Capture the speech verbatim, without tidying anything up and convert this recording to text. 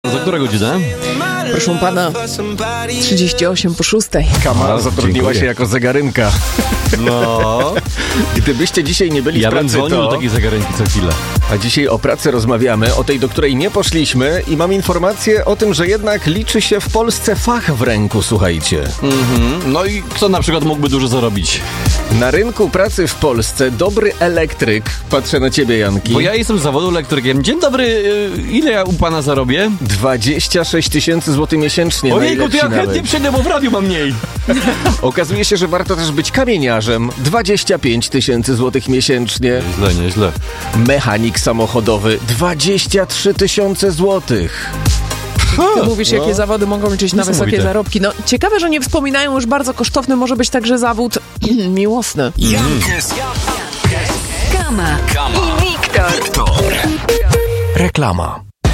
Za którą godzinę? Proszę pana, trzydzieści osiem po szóstej. Kama zatrudniła dziękuję. się jako zegarynka. No. Gdybyście dzisiaj nie byli Ja w bym pracy, dzwonił to... do takiej zegarynki co chwilę. A dzisiaj o pracy rozmawiamy, o tej, do której nie poszliśmy i mam informację o tym, że jednak liczy się w Polsce fach w ręku, słuchajcie. Mhm. No i kto na przykład mógłby dużo zarobić? Na rynku pracy w Polsce dobry elektryk, patrzę na ciebie, Janki, Bo ja jestem z zawodu elektrykiem. Dzień dobry, y, ile ja u pana zarobię? dwadzieścia sześć tysięcy złotych miesięcznie. Ojejku, to najlepsi ja chętnie nawet. przyjdę, bo w radiu mam mniej. Okazuje się, że warto też być kamieniarzem. dwadzieścia pięć tysięcy złotych miesięcznie. Nieźle, nieźle. Mechanik samochodowy dwadzieścia trzy tysiące złotych. Ty mówisz, jakie zawody mogą liczyć na wysokie Niesamowite. zarobki. No, ciekawe, że nie wspominają, już bardzo kosztowny może być także zawód miłosny. Kama i Wiktor. Reklama.